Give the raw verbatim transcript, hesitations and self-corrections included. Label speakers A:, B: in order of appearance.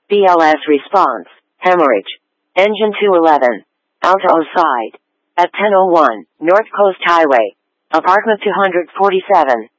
A: B L S response, hemorrhage. Engine two eleven. Alto side. At ten oh one, North Coast Highway. Apartment two forty-seven.